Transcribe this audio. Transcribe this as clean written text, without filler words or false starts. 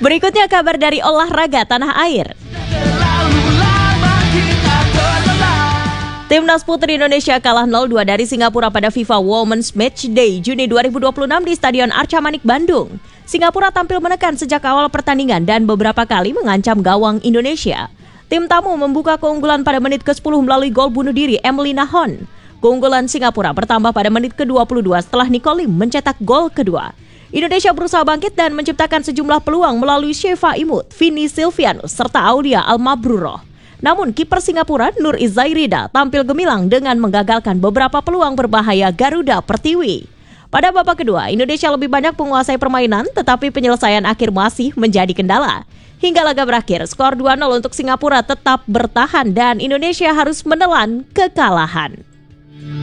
Berikutnya kabar dari olahraga tanah air. Timnas Putri Indonesia kalah 0-2 dari Singapura pada FIFA Women's Match Day Juni 2026 di Stadion Arca Manik, Bandung. Singapura tampil menekan sejak awal pertandingan dan beberapa kali mengancam gawang Indonesia. Tim tamu membuka keunggulan pada menit ke-10 melalui gol bunuh diri Emily Nahon. Keunggulan Singapura bertambah pada menit ke-22 setelah Nicole Lim mencetak gol kedua. Indonesia berusaha bangkit dan menciptakan sejumlah peluang melalui Sheva Imut, Vini Silvianus, serta Aulia Almabruroh. Namun kiper Singapura Nur Izairida tampil gemilang dengan menggagalkan beberapa peluang berbahaya Garuda Pertiwi. Pada babak kedua, Indonesia lebih banyak menguasai permainan, tetapi penyelesaian akhir masih menjadi kendala. Hingga laga berakhir, skor 2-0 untuk Singapura tetap bertahan dan Indonesia harus menelan kekalahan.